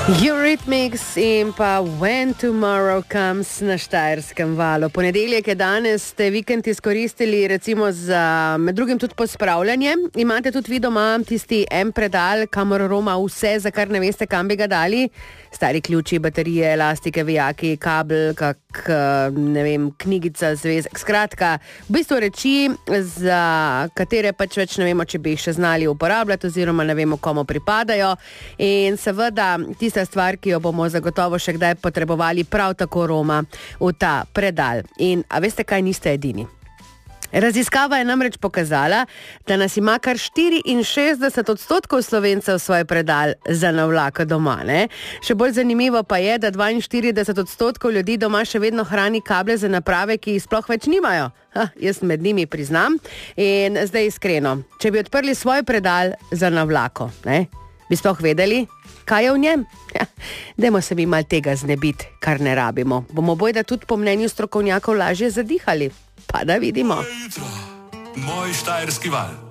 Eurythmics in pa When Tomorrow Comes na Štajerskem valu. Ponedeljek je danes, ste vikend izkoristili recimo za med drugim tudi pospravljanje. Imate tudi vi doma tisti predal, kamor roma vse, za kar ne veste, kam bi ga dali. Stari ključi, baterije, elastike, vijaki, kabel, ne vem, knjigica, zvezek. Skratka, v bistvu reči, za katere pač več ne vemo, če bi jih še znali uporabljati oziroma ne vemo, komu pripadajo. In seveda tista stvar, ki jo bomo zagotovo še kdaj potrebovali, prav tako roma v ta predal. In a veste, kaj, niste edini. Raziskava je namreč pokazala, da nas ima kar 64% Slovencev svoj predal za navlaka doma. Ne? Še bolj zanimivo pa je, da 42% ljudi doma še vedno hrani kable za naprave, ki jih sploh več nimajo. Jaz med njimi priznam. In zdaj iskreno, če bi odprli svoj predal za navlako, ne? Bi sploh vedeli, kaj je v njem? Dajmo se mi mal tega znebiti, kar ne rabimo. Bomo bojda tudi po mnenju strokovnjakov lažje zadihali. Pa da vidimo. Moj štajerski val.